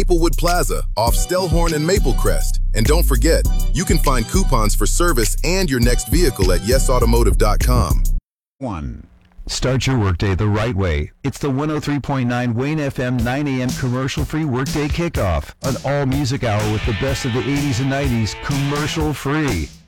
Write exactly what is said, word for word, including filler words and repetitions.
Maplewood Plaza off Stellhorn and Maplecrest. And don't forget, you can find coupons for service and your next vehicle at yes automotive dot com. One. Start your workday the right way. It's the one oh three point nine Wayne F M nine a.m. commercial-free workday kickoff. An all-music hour with the best of the eighties and nineties, commercial-free.